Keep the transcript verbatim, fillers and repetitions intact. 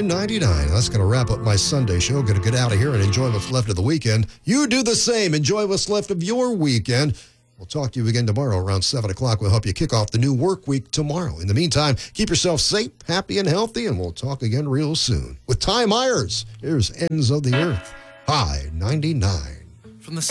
ten ninety-nine. That's going to wrap up my Sunday show. Going to get out of here and enjoy what's left of the weekend. You do the same. Enjoy what's left of your weekend. We'll talk to you again tomorrow around seven o'clock. We'll help you kick off the new work week tomorrow. In the meantime, keep yourself safe, happy, and healthy, and we'll talk again real soon. With Ty Myers, here's Ends of the Earth, High ninety-nine. From the